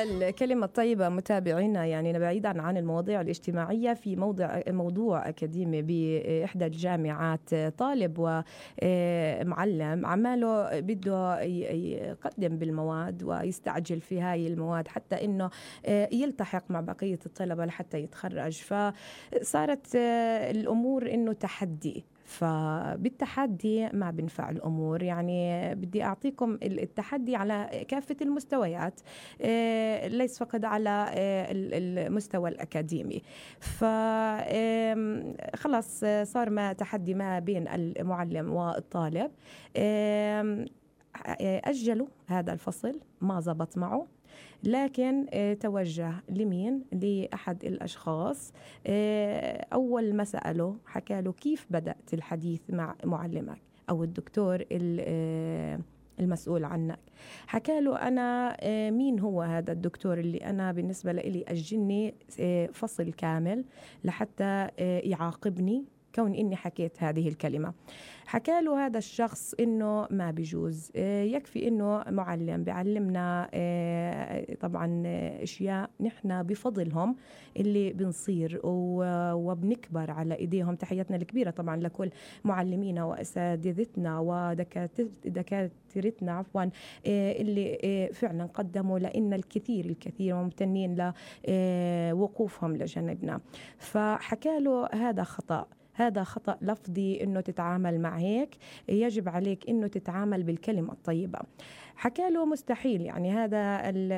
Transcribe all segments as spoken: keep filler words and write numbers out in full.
على الكلمة الطيبة متابعينا، يعني بعيدا عن المواضيع الاجتماعية، في موضوع موضوع أكاديمي بإحدى الجامعات، طالب ومعلم عماله بده يقدم بالمواد ويستعجل في هاي المواد حتى إنه يلتحق مع بقية الطلبة لحتى يتخرج. فصارت الأمور إنه تحدي، فبالتحدي ما بنفع الأمور. يعني بدي أعطيكم التحدي على كافة المستويات، ليس فقط على المستوى الأكاديمي. فخلص صار ما تحدي ما بين المعلم والطالب، أجلوا هذا الفصل، ما زبط معه، لكن توجه لمين؟ لأحد الأشخاص. أول ما سأله حكى له كيف بدأت الحديث مع معلمك أو الدكتور المسؤول عنك. حكى له أنا مين هو هذا الدكتور اللي أنا بالنسبة لي أجلني فصل كامل لحتى يعاقبني كون إني حكيت هذه الكلمة. حكى له هذا الشخص إنه ما بيجوز، يكفي إنه معلم بيعلمنا طبعا أشياء نحن بفضلهم اللي بنصير وبنكبر على إيديهم. تحياتنا الكبيرة طبعا لكل معلمينا وأساتذتنا ودكاترتنا عفوا اللي فعلا قدموا لنا الكثير الكثير، وممتنين لوقوفهم لجانبنا. فحكى له هذا خطأ، هذا خطأ لفظي، إنه تتعامل مع هيك، يجب عليك إنه تتعامل بالكلمة الطيبة. حكى له مستحيل، يعني هذا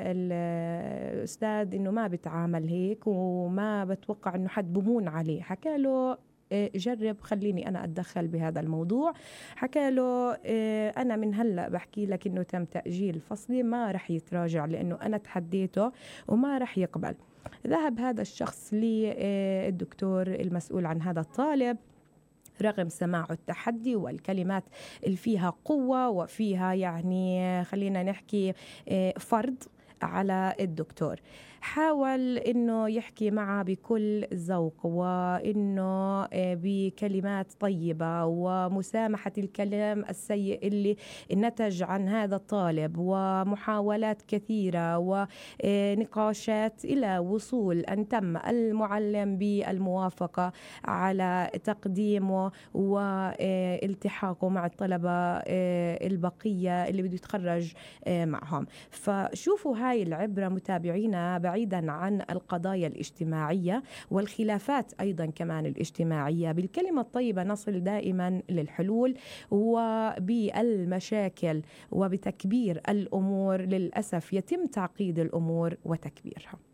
الأستاذ إنه ما بتعامل هيك وما بتوقع إنه حد بمون عليه. حكى له جرب خليني أنا أتدخل بهذا الموضوع. حكى له أنا من هلأ بحكي لك إنه تم تأجيل فصلي، ما رح يتراجع لأنه أنا تحديته وما رح يقبل. ذهب هذا الشخص للدكتور المسؤول عن هذا الطالب رغم سماعه التحدي والكلمات اللي فيها قوة وفيها يعني خلينا نحكي فرض على الدكتور. حاول إنه يحكي معه بكل ذوق، وإنه بكلمات طيبة ومسامحة الكلام السيء اللي نتج عن هذا الطالب، ومحاولات كثيرة ونقاشات إلى وصول أن تم المعلم بالموافقة على تقديمه والتحاقه مع الطلبة البقية اللي بده يتخرج معهم. فشوفوا هاي العبرة متابعينا، بعيدا عن القضايا الاجتماعية والخلافات أيضا كمان الاجتماعية، بالكلمة الطيبة نصل دائما للحلول، وبالمشاكل وبتكبير الأمور للأسف يتم تعقيد الأمور وتكبيرها.